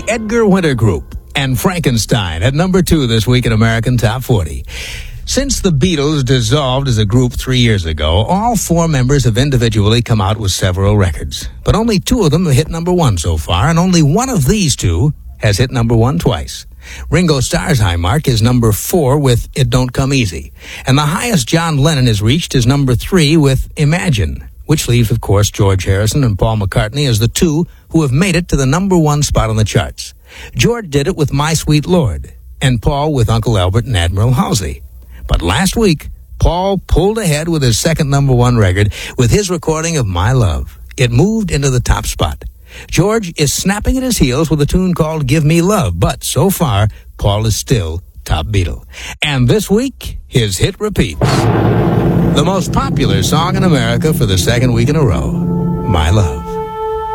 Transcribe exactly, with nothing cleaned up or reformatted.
the Edgar Winter Group and Frankenstein at number two this week in American Top forty. Since the Beatles dissolved as a group three years ago, all four members have individually come out with several records. But only two of them have hit number one so far, and only one of these two has hit number one twice. Ringo Starr's high mark is number four with It Don't Come Easy. And the highest John Lennon has reached is number three with Imagine, which leaves, of course, George Harrison and Paul McCartney as the two who have made it to the number one spot on the charts. George did it with My Sweet Lord, and Paul with Uncle Albert and Admiral Halsey. But last week, Paul pulled ahead with his second number one record with his recording of My Love. It moved into the top spot. George is snapping at his heels with a tune called Give Me Love, but so far, Paul is still top Beatle. And this week, his hit repeats. The most popular song in America for the second week in a row, My Love.